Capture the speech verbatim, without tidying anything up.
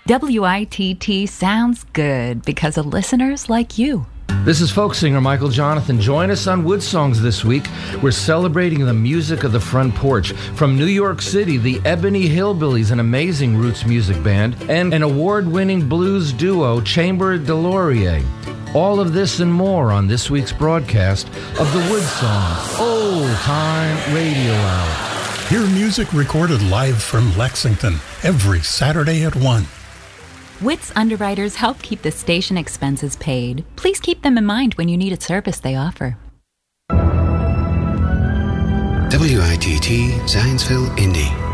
W I T T sounds good because of listeners like you. This is folk singer Michael Jonathan. Join us on Wood Songs this week. We're celebrating the music of the front porch. From New York City, the Ebony Hillbillies, an amazing roots music band, and an award-winning blues duo, Chamber de Laurier. All of this and more on this week's broadcast of the Wood Songs Old Time Radio Hour. Hear music recorded live from Lexington every Saturday at one. Witt's underwriters help keep the station expenses paid. Please keep them in mind when you need a service they offer. W I T T Zionsville, Indy.